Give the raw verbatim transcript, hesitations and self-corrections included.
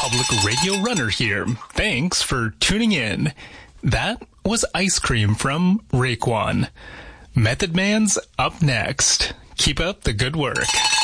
Public Radio Runner here. Thanks for tuning in. That was Ice Cream from Raekwon. Method Man's up next. Keep up the good work.